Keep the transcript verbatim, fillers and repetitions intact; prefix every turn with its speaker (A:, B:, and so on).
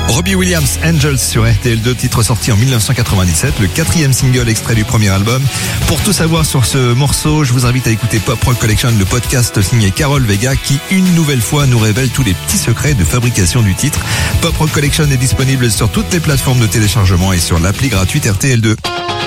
A: Robbie Williams, Angels sur R T L deux, titre sorti en dix-neuf cent quatre-vingt-dix-sept, le quatrième single extrait du premier album. Pour tout savoir sur ce morceau, je vous invite à écouter Pop Rock Collection, le podcast signé Carol Vega, qui une nouvelle fois nous révèle tous les petits secrets de fabrication du titre. Pop Rock Collection est disponible sur toutes les plateformes de téléchargement et sur l'appli gratuite R T L deux.